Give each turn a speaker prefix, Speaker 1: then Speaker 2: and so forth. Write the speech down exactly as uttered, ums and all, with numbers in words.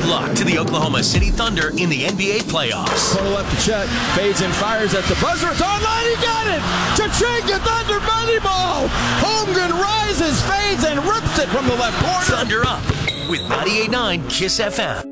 Speaker 1: Good luck to the Oklahoma City Thunder in the N B A playoffs.
Speaker 2: Corner left to Chet. Fades and fires at the buzzer. It's online. He got it. Chachinga Thunder money ball. Holmgren rises, fades, and rips it from the left corner.
Speaker 1: Thunder up with ninety-eight point nine KISS F M.